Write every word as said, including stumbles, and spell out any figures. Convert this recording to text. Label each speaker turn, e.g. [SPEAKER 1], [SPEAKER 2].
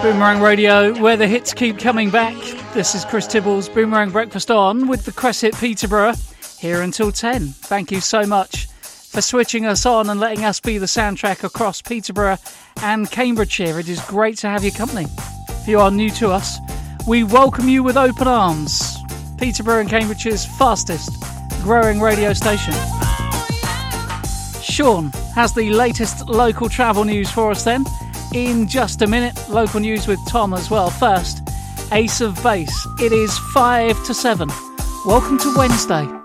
[SPEAKER 1] Boomerang Radio, where the hits keep coming back. This is Chris Tibble's Boomerang Breakfast On with the Cress Hit Peterborough, here until ten. Thank you so much for switching us on and letting us be the soundtrack across Peterborough and Cambridgeshire. It is great to have your company. If you are new to us, we welcome you with open arms. Peterborough and Cambridgeshire's fastest growing radio station. Sean has the latest local travel news for us then. In just a minute, local news with Tom as well. First, Ace of Base. It is five to seven. Welcome to Wednesday.